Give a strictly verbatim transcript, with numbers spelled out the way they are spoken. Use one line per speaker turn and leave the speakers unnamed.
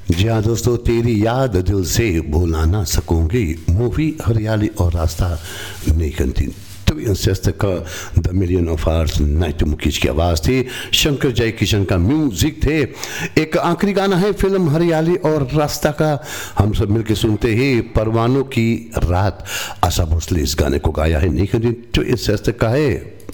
जी हाँ दोस्तों, तेरी याद दिल से भुला ना सकूंगी, मूवी हरियाली और रास्ता नहीं करती। तो इंसेस्ट का the million of hours night Mukesh की आवाज़ थी, शंकर जय किशन का म्यूजिक थे। एक आखिरी गाना है फिल्म हरियाली और रास्ता का, हम सब मिलकर सुनते ही परवानों की रात। आशा भोसले इस गाने को गाया है, नहीं करती तो इंसेस्ट का है।